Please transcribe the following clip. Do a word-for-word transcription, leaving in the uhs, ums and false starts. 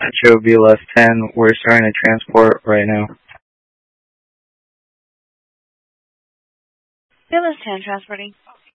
Metro B L S ten, we're starting to transport right now. B L S ten transporting.